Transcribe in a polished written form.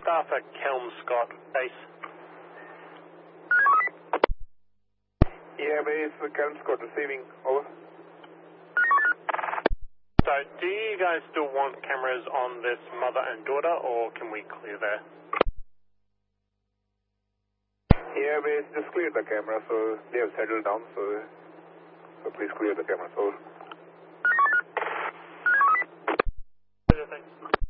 staff at Kelmscott Base. Yeah, base Kelmscott receiving, over. So, do you guys still want cameras on this mother and daughter, or can we clear there? Yeah, base just clear the camera, so they have settled down, so please clear the cameras, over. Thanks.